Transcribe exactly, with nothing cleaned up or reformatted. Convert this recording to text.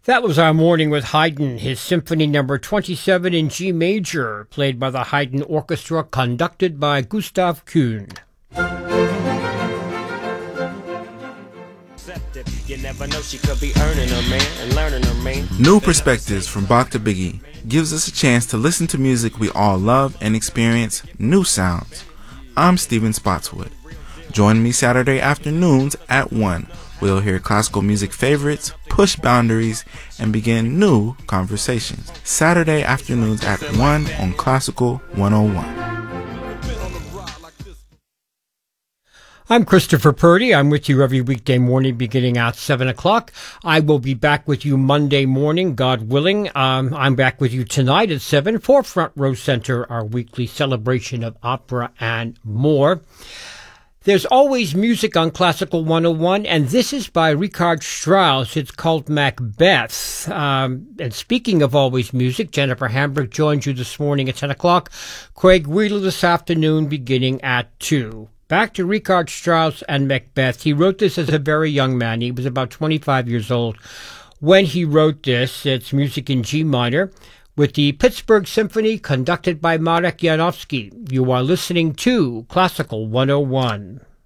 That was our morning with Haydn, his Symphony Number twenty-seven in G Major, played by the Haydn Orchestra, conducted by Gustav Kuhn. New Perspectives from Bach to Biggie gives us a chance to listen to music we all love and experience new sounds. I'm Steven Spotswood. Join me Saturday afternoons at one. We'll hear classical music favorites, push boundaries, and begin new conversations. Saturday afternoons at one on Classical one oh one. I'm Christopher Purdy. I'm with you every weekday morning beginning at seven o'clock. I will be back with you Monday morning, God willing. Um, I'm back with you tonight at seven for Front Row Center, our weekly celebration of opera and more. There's always music on Classical one oh one, and this is by Richard Strauss. It's called Macbeth. Um, and speaking of always music, Jennifer Hamburg joins you this morning at ten o'clock. Craig Wheeler this afternoon beginning at two. Back to Richard Strauss and Macbeth. He wrote this as a very young man. He was about twenty-five years old when he wrote this. It's music in G minor with the Pittsburgh Symphony, conducted by Marek Janowski. You are listening to Classical one oh one.